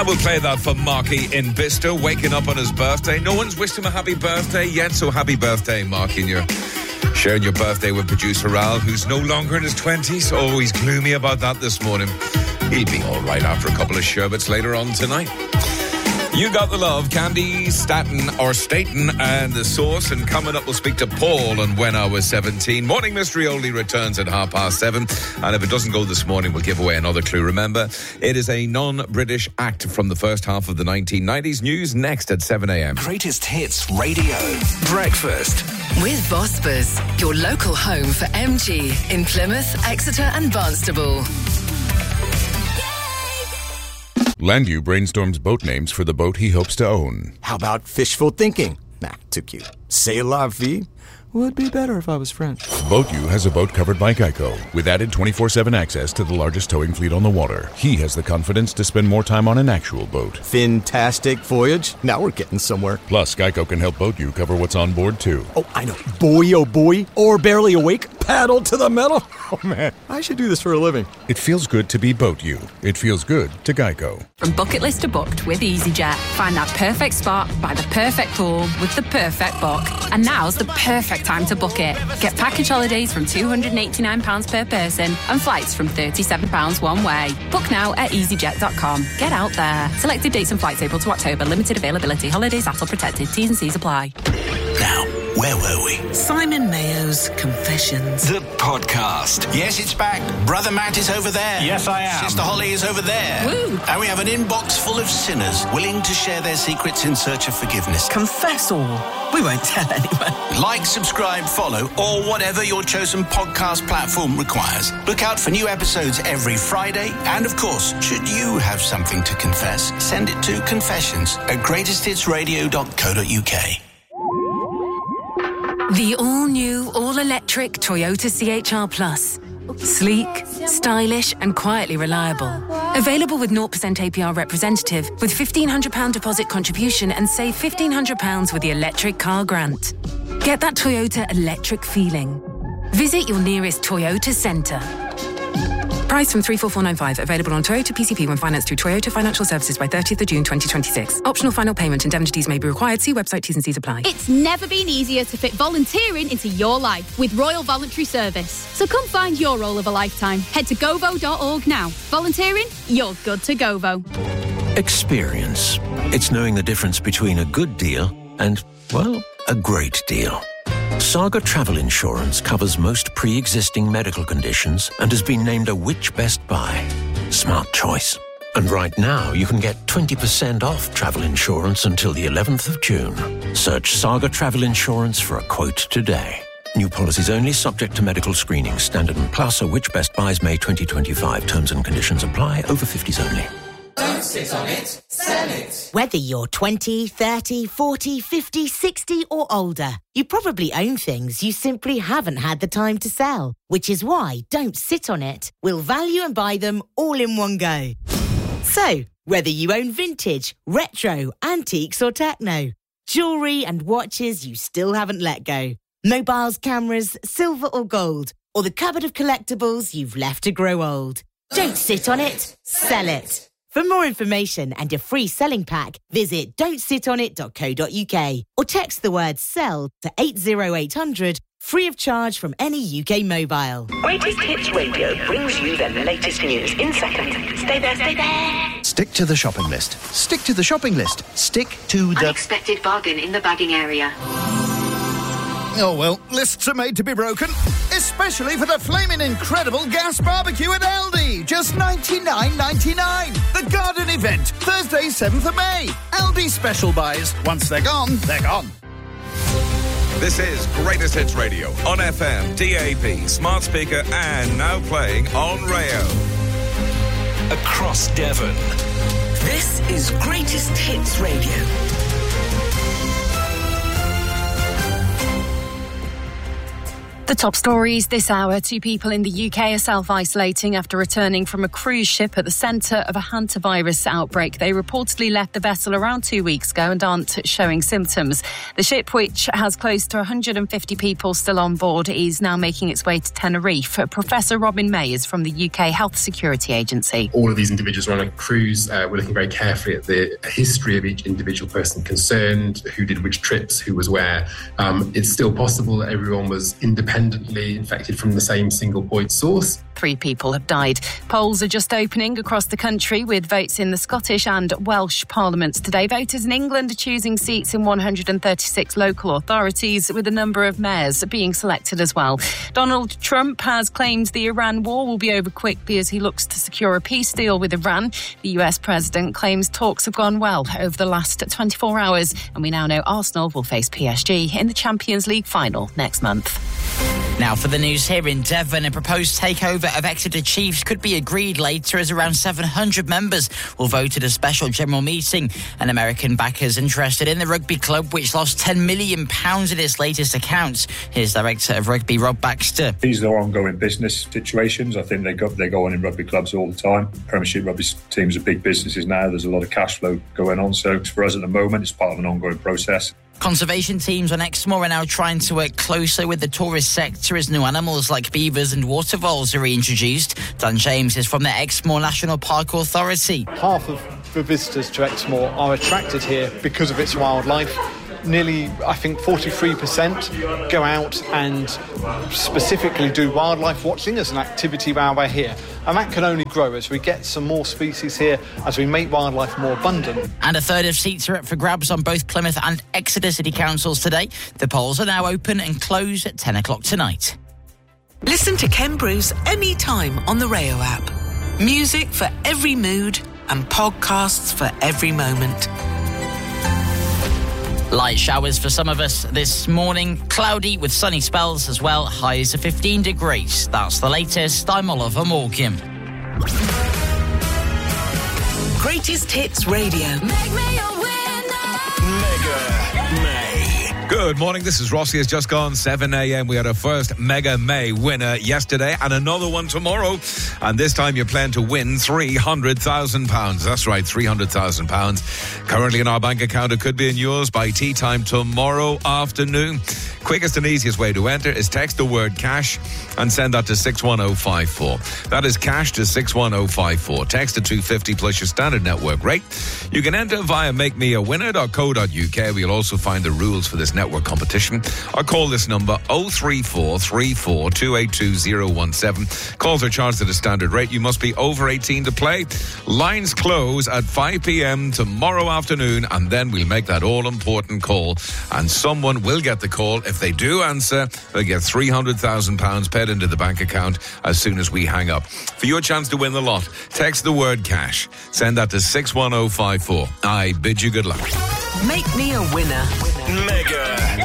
We'll play that for Marky in Bicester, waking up on his birthday. No one's wished him a happy birthday yet, so happy birthday, Marky. And you're sharing your birthday with producer Al, who's no longer in his 20s. Oh, he's gloomy about that this morning. He'll be all right after a couple of sherbets later on tonight. You got the love, Candy Staten and the Source. And coming up, we'll speak to Paul on When I Was 17. Morning Mystery only returns at 7:30. And if it doesn't go this morning, we'll give away another clue. Remember, it is a non-British act from the first half of the 1990s. News next at 7 a.m. Greatest Hits Radio. Breakfast. With Vosper's, your local home for MG in Plymouth, Exeter and Barnstable. Landu brainstorms boat names for the boat he hopes to own. How about fishful thinking? Nah, too cute. C'est la vie would be better if I was French. BoatU has a boat covered by Geico, with added 24/7 access to the largest towing fleet on the water. He has the confidence to spend more time on an actual boat. Fantastic voyage. Now we're getting somewhere. Plus, Geico can help BoatU cover what's on board, too. Oh, I know. Boy, oh boy. Or barely awake. Paddle to the metal. Oh, man. I should do this for a living. It feels good to be BoatU. It feels good to Geico. From bucket list to booked with EasyJet. Find that perfect spot by the perfect pool with the perfect book. And now's the perfect time to book it. Get package holidays from £289 per person and flights from £37 one way. Book now at easyjet.com. Get out there. Selected dates and flights April to October. Limited availability. Holidays ATOL protected. T's and C's apply. Now, where were we? Simon Mayo's Confessions. The podcast. Yes, it's back. Brother Matt is over there. Yes, I am. Sister Holly is over there. Woo. And we have an inbox full of sinners willing to share their secrets in search of forgiveness. Confess all. We won't tell anyone. Like, subscribe, follow, or whatever your chosen podcast platform requires. Look out for new episodes every Friday. And of course, should you have something to confess, send it to confessions@greatesthitsradio.co.uk. The all-new, all-electric Toyota CHR Plus. Sleek, stylish and quietly reliable. Available with 0% APR representative with £1,500 deposit contribution and save £1,500 with the electric car grant. Get that Toyota electric feeling. Visit your nearest Toyota centre. Price from 34495. Available on Toyota PCP when financed through Toyota Financial Services by 30th of June 2026. Optional final payment. Indemnities may be required. See website T's and C's apply. It's never been easier to fit volunteering into your life with Royal Voluntary Service. So come find your role of a lifetime. Head to govo.org now. Volunteering? You're good to Govo. Experience. It's knowing the difference between a good deal and, well, a great deal. Saga Travel Insurance covers most pre-existing medical conditions and has been named a Which Best Buy. Smart choice. And right now, you can get 20% off travel insurance until the 11th of June. Search Saga Travel Insurance for a quote today. New policies only, subject to medical screening. Standard and Plus or Which Best Buys May 2025. Terms and conditions apply. Over 50s only. Don't sit on it, sell it. Whether you're 20, 30, 40, 50, 60 or older, you probably own things you simply haven't had the time to sell. Which is why Don't Sit on It will value and buy them all in one go. So, whether you own vintage, retro, antiques or techno, jewellery and watches you still haven't let go, mobiles, cameras, silver or gold, or the cupboard of collectibles you've left to grow old. Don't sit on it, sell it. For more information and a free selling pack, visit don'tsitonit.co.uk or text the word SELL to 80800, free of charge from any UK mobile. Greatest Hits Radio brings you the latest news in seconds. Stay there, stay there. Stick to the shopping list. Stick to the shopping list. Stick to the... Unexpected bargain in the bagging area. Oh, well, lists are made to be broken. Especially for the flaming incredible gas barbecue at Aldi. Just $99.99. The garden event, Thursday, 7th of May. Aldi special buys. Once they're gone, they're gone. This is Greatest Hits Radio on FM, DAB, smart speaker, and now playing on Rayo. Across Devon. This is Greatest Hits Radio. The top stories this hour. 2 people in the UK are self-isolating after returning from a cruise ship at the centre of a hantavirus outbreak. They reportedly left the vessel around 2 weeks ago and aren't showing symptoms. The ship, which has close to 150 people still on board, is now making its way to Tenerife. Professor Robin May is from the UK Health Security Agency. All of these individuals are on a cruise. We're looking very carefully at the history of each individual person concerned, who did which trips, who was where. It's still possible that everyone was independently infected from the same single point source. 3 people have died. Polls are just opening across the country with votes in the Scottish and Welsh parliaments today. Voters in England are choosing seats in 136 local authorities, with a number of mayors being selected as well. Donald Trump has claimed the Iran war will be over quickly as he looks to secure a peace deal with Iran. The US president claims talks have gone well over the last 24 hours, and we now know Arsenal will face PSG in the Champions League final next month. Now for the news here in Devon. A proposed takeover of Exeter Chiefs could be agreed later, as around 700 members will vote at a special general meeting. An American backers interested in the rugby club, which lost £10 million in its latest accounts. Here's Director of Rugby, Rob Baxter. These are ongoing business situations. I think they go on in rugby clubs all the time. Premiership rugby teams are big businesses now. There's a lot of cash flow going on. So for us at the moment, it's part of an ongoing process. Conservation teams on Exmoor are now trying to work closer with the tourist sector as new animals like beavers and water voles are reintroduced. Dan James is from the Exmoor National Park Authority. Half of the visitors to Exmoor are attracted here because of its wildlife. Nearly, I think, 43% go out and specifically do wildlife watching as an activity while we're here. And that can only grow as we get some more species here, as we make wildlife more abundant. And a third of seats are up for grabs on both Plymouth and Exeter City Councils today. The polls are now open and close at 10 o'clock tonight. Listen to Ken Bruce anytime on the Rayo app. Music for every mood and podcasts for every moment. Light showers for some of us this morning. Cloudy with sunny spells as well. Highs of 15 degrees. That's the latest. I'm Oliver Morgan. Greatest Hits Radio. Make me a winner. Mega May. Good morning, this is Rossi. It's just gone 7 a.m. We had our first Mega May winner yesterday and another one tomorrow. And this time you're playing to win £300,000. That's right, £300,000. Currently in our bank account. It could be in yours by tea time tomorrow afternoon. Quickest and easiest way to enter is text the word cash and send that to 61054. That is cash to 61054. Text to 250 plus your standard network rate. You can enter via makemeawinner.co.uk. We'll also find the rules for this network competition. Or call this number 03434 282 017. Calls are charged at a standard rate. You must be over 18 to play. Lines close at 5 p.m. tomorrow afternoon, and then we'll make that all-important call, and someone will get the call. If they do answer, they'll get £300,000 paid into the bank account as soon as we hang up. For your chance to win the lot, text the word cash. Send that to 61054. I bid you good luck. Make me a winner. Mega